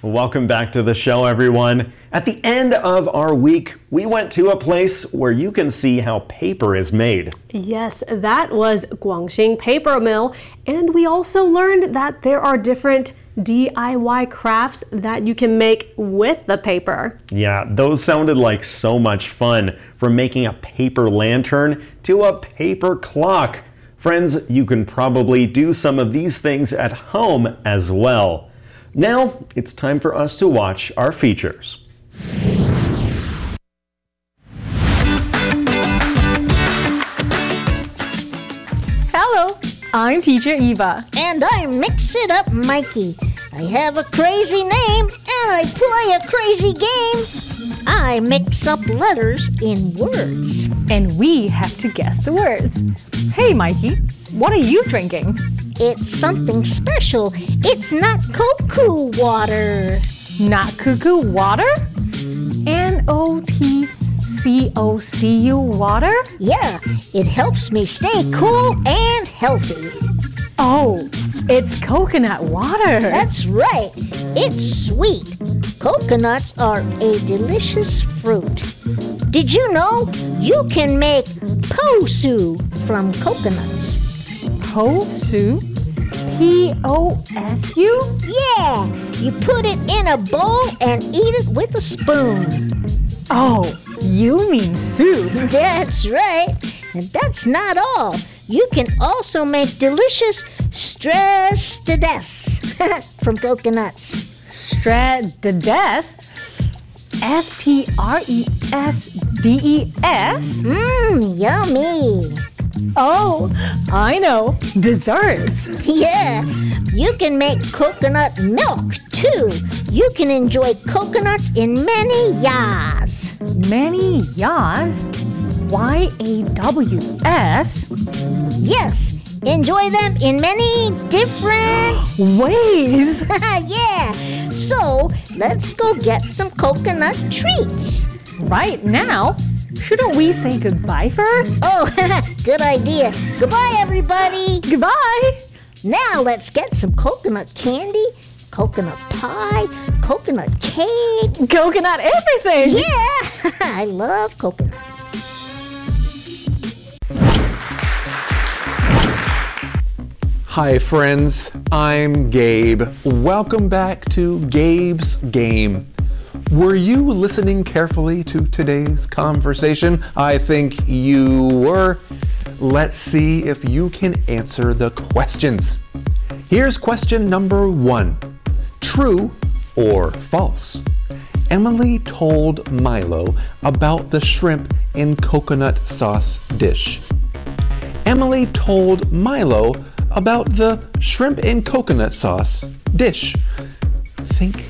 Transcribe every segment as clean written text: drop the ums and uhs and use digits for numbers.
Welcome back to the show, everyone. At the end of our week, we went to a place where you can see how paper is made. Yes, that was Guangxing Paper Mill, and we also learned that there are different DIY crafts that you can make with the paper. Yeah, those sounded like so much fun, from making a paper lantern to a paper clock. Friends, you can probably do some of these things at home as well. Now, it's time for us to watch our features. Hello, I'm Teacher Eva. And I'm Mix It Up Mikey. I have a crazy name and I play a crazy game. I mix up letters in words. And we have to guess the words. Hey Mikey, what are you drinking? It's something special. It's not cuckoo water. Not cuckoo water? NOTCOCU water? Yeah, it helps me stay cool and healthy. Oh, it's coconut water. That's right. It's sweet. Coconuts are a delicious fruit. Did you know you can make po-su from coconuts? Po-su? P-O-S-U? Yeah, you put it in a bowl and eat it with a spoon. Oh, you mean soup. That's right. And that's not all. You can also make delicious stress to death from coconuts. Stress? S-T-R-E-S-D-E-S? Yummy. Oh, I know. Desserts. Yeah, you can make coconut milk too. You can enjoy coconuts in many yaws. Many yaws? Y-A-W-S? Yes, enjoy them in many different ways. Yeah, so let's go get some coconut treats. Right now? Shouldn't we say goodbye first? Oh, good idea. Goodbye, everybody. Goodbye. Now let's get some coconut candy, coconut pie, coconut cake. Coconut everything. Yeah, I love coconut. Hi friends, I'm Gabe. Welcome back to Gabe's Game. Were you listening carefully to today's conversation? I think you were. Let's see if you can answer the questions. Here's question number 1. True or false? Emily told Milo about the shrimp in coconut sauce dish. Emily told Milo about the shrimp in coconut sauce dish. Think.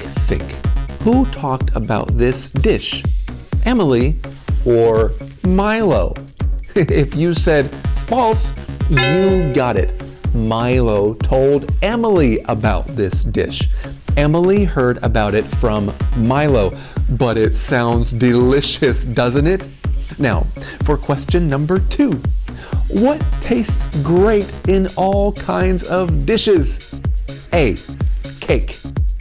Who talked about this dish? Emily or Milo? If you said false, you got it. Milo told Emily about this dish. Emily heard about it from Milo, but it sounds delicious, doesn't it? Now, for question number 2. What tastes great in all kinds of dishes? A. Cake.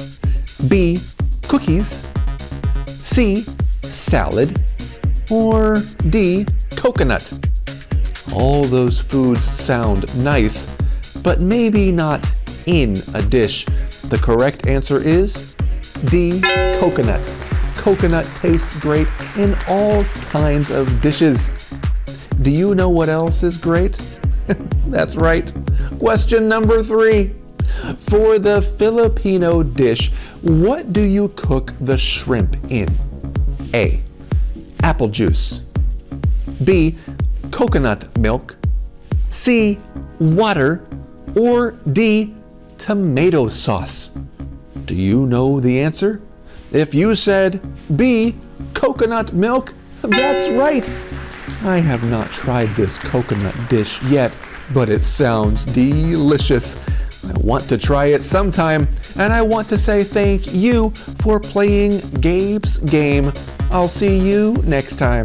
B. Cookies. C. Salad. Or D. Coconut. All those foods sound nice, but maybe not in a dish. The correct answer is D. Coconut. Coconut tastes great in all kinds of dishes. Do you know what else is great? That's right. Question number 3. For the Filipino dish, what do you cook the shrimp in? A. Apple juice. B. Coconut milk. C. Water. Or D. Tomato sauce. Do you know the answer? If you said B. Coconut milk, that's right. I have not tried this coconut dish yet, but it sounds delicious. I want to try it sometime, and I want to say thank you for playing Gabe's Game. I'll see you next time.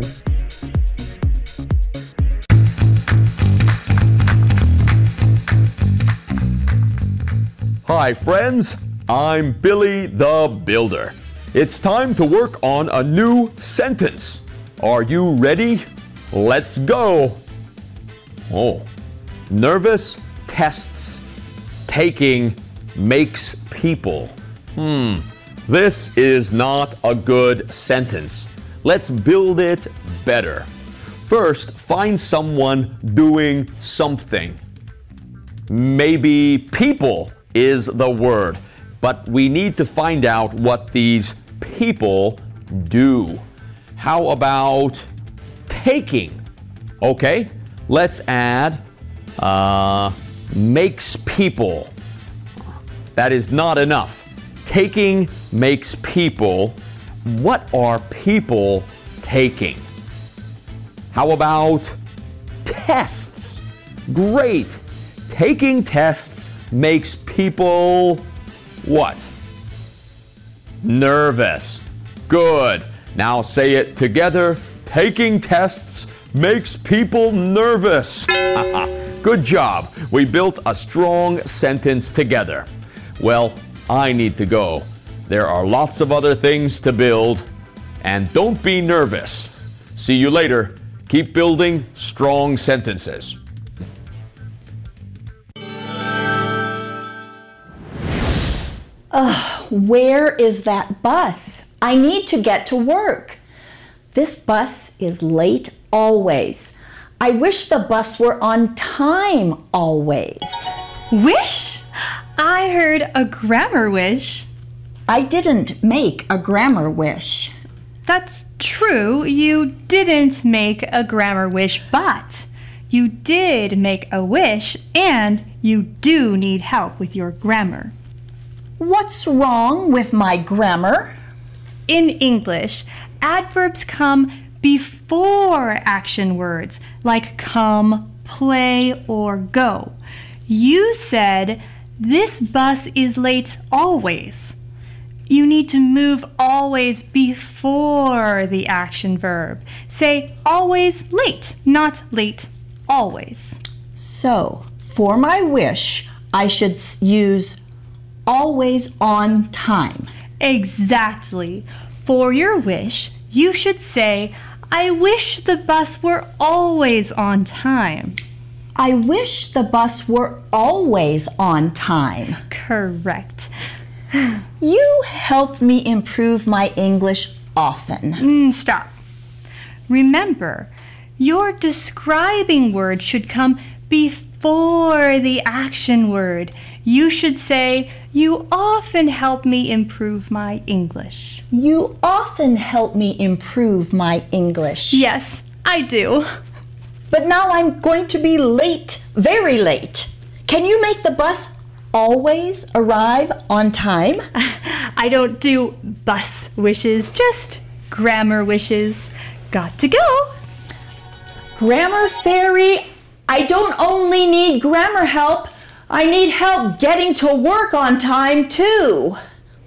Hi friends, I'm Billy the Builder. It's time to work on a new sentence. Are you ready? Let's go. Oh, nervous tests. Taking makes people. This is not a good sentence. Let's build it better. First, find someone doing something. Maybe people is the word, but we need to find out what these people do. How about taking? Okay, let's add makes people. That is not enough. Taking makes people. What are people taking? How about tests? Great. Taking tests makes people what? Nervous. Good. Now say it together. Taking tests makes people nervous. Good job. We built a strong sentence together. Well, I need to go. There are lots of other things to build. And don't be nervous. See you later. Keep building strong sentences. Where is that bus? I need to get to work. This bus is late always. I wish the bus were on time always. Wish? I heard a grammar wish. I didn't make a grammar wish. That's true, you didn't make a grammar wish, but you did make a wish and you do need help with your grammar. What's wrong with my grammar? In English, adverbs come before action words like come, play, or go. You said, this bus is late always. You need to move always before the action verb. Say always late, not late always. So, for my wish, I should use always on time. Exactly. For your wish, you should say, I wish the bus were always on time. I wish the bus were always on time. Correct. You help me improve my English often. Stop. Remember, your describing word should come before the action word. You should say, you often help me improve my English. You often help me improve my English. Yes, I do. But now I'm going to be late, very late. Can you make the bus always arrive on time? I don't do bus wishes, just grammar wishes. Got to go. Grammar Fairy, I don't only need grammar help, I need help getting to work on time too.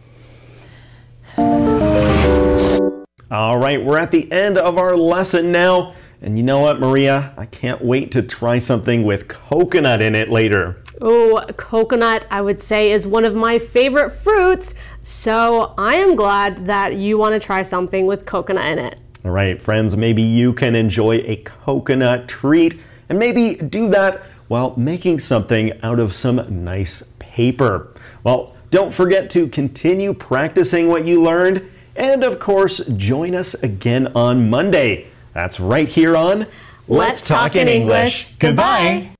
All right, we're at the end of our lesson now. And you know what, Maria? I can't wait to try something with coconut in it later. Oh, coconut, I would say, is one of my favorite fruits. So I am glad that you want to try something with coconut in it. All right, friends, maybe you can enjoy a coconut treat and maybe do that while making something out of some nice paper. Well, don't forget to continue practicing what you learned. And of course, join us again on Monday. That's right here on Let's Talk in English. Goodbye.